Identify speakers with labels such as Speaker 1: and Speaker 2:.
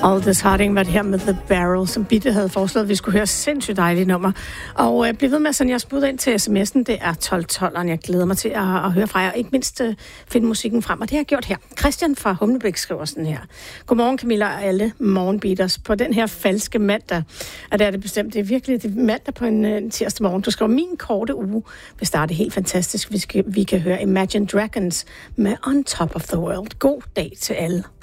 Speaker 1: Aldous Harding var det her med The Barrel, som Bitte havde foreslået, at vi skulle høre sindssygt dejligt nummer. Og bliv ved med at sende jeres bud ind til sms'en. Det er 1212'eren. Jeg glæder mig til at høre fra jer. Ikke mindst finde musikken frem, og det har jeg gjort her. Christian fra Humlebæk skriver sådan her. Godmorgen Camilla og alle morgenbeaters. På den her falske mandag, og det er det bestemt, det er virkelig det mandag på en tirsdag morgen. Du skriver, min korte uge vil starte helt fantastisk. Vi kan høre Imagine Dragons med On Top of the World. God dag til alle.